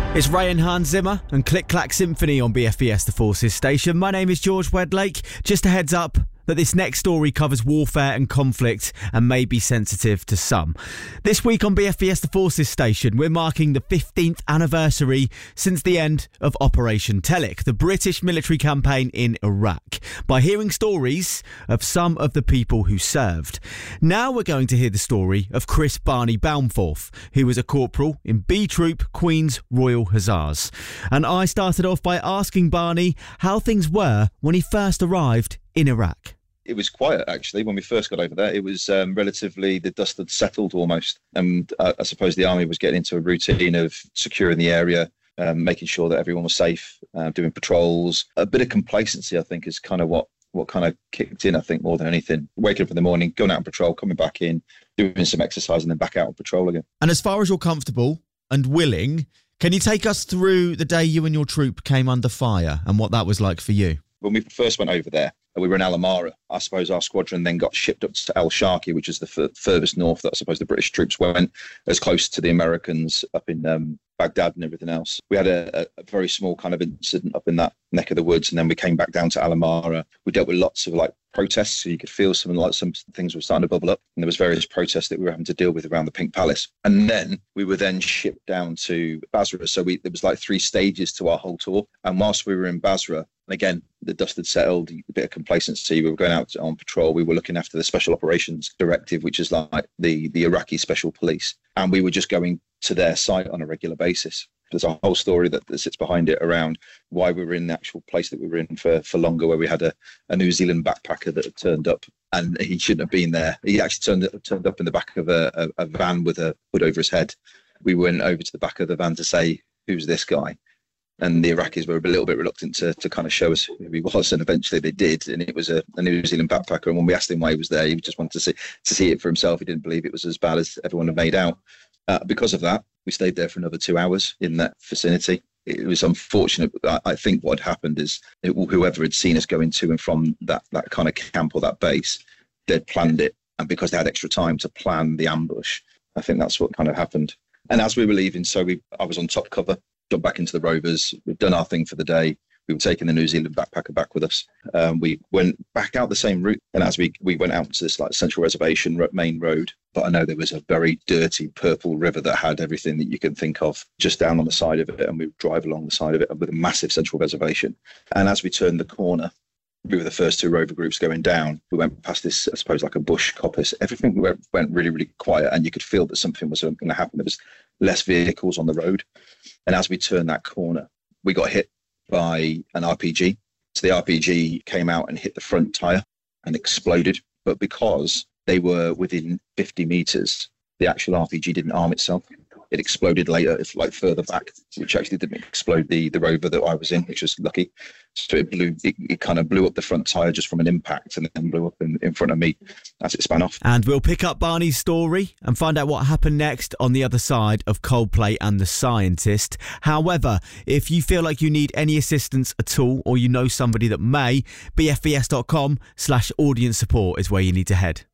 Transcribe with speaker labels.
Speaker 1: It's Ray and Hans Zimmer and Click Clack Symphony on BFBS The Forces station. My name is George Wedlake. Just a heads up that this next story covers warfare and conflict and may be sensitive to some. This week on BFBS The Forces station, we're marking the 15th anniversary since the end of Operation Telic, the British military campaign in Iraq, by hearing stories of some of the people who served. Now we're going to hear the story of Chris Barney Baumforth, who was a corporal in B Troop, Queen's Royal Hussars. And I started off by asking Barney how things were when he first arrived in Iraq.
Speaker 2: It was quiet, actually, when we first got over there. It was relatively, the dust had settled almost. And I suppose the army was getting into a routine of securing the area, making sure that everyone was safe, doing patrols. A bit of complacency, I think, is kind of what kind of kicked in, I think, more than anything. Waking up in the morning, going out on patrol, coming back in, doing some exercise, and then back out on patrol again.
Speaker 1: And as far as you're comfortable and willing, can you take us through the day you and your troop came under fire and what that was like for you?
Speaker 2: When we first went over there, we were in Al Amara. I suppose our squadron then got shipped up to Al Sharqi, which is the furthest north that I suppose the British troops went, as close to the Americans up in Baghdad and everything else. We had a very small kind of incident up in that neck of the woods, and then we came back down to Al Amara. We dealt with lots of protests, so you could feel some things were starting to bubble up, and there was various protests that we were having to deal with around the Pink Palace. And then we were then shipped down to Basra. So there was 3 stages to our whole tour. And whilst we were in Basra, and again, the dust had settled, a bit of complacency. We were going out on patrol. We were looking after the Special Operations Directive, which is like the Iraqi Special Police. And we were just going to their site on a regular basis. There's a whole story that sits behind it around why we were in the actual place that we were in for longer, where we had a New Zealand backpacker that had turned up, and he shouldn't have been there. He actually turned up in the back of a van with a hood over his head. We went over to the back of the van to say, who's this guy? And the Iraqis were a little bit reluctant to kind of show us who he was, and eventually they did. And it was a New Zealand backpacker. And when we asked him why he was there, he just wanted to see it for himself. He didn't believe it was as bad as everyone had made out. Because of that, we stayed there for another 2 hours in that vicinity. It was unfortunate. I think what had happened is whoever had seen us going to and from that kind of camp or that base, they'd planned it. And because they had extra time to plan the ambush, I think that's what kind of happened. And as we were leaving, I was on top cover, jumped back into the Rovers. We'd done our thing for the day. We were taking the New Zealand backpacker back with us. We went back out the same route. And as we went out to this Central Reservation main road, but I know there was a very dirty purple river that had everything that you can think of just down on the side of it. And we would drive along the side of it with a massive Central Reservation. And as we turned the corner, we were the first 2 Rover groups going down. We went past this, I suppose, like a bush coppice. Everything went really, really quiet, and you could feel that something was going to happen. There was less vehicles on the road. And as we turned that corner, we got hit by an RPG. So the RPG came out and hit the front tyre and exploded. But because they were within 50 metres, the actual RPG didn't arm itself. It exploded later, further back, which actually didn't explode the Rover that I was in, which was lucky. So it kind of blew up the front tyre just from an impact, and then blew up in front of me as it span off.
Speaker 1: And we'll pick up Barney's story and find out what happened next on the other side of Coldplay and the Scientist. However, if you feel like you need any assistance at all, or you know somebody that may, bfbs.com/audience support is where you need to head.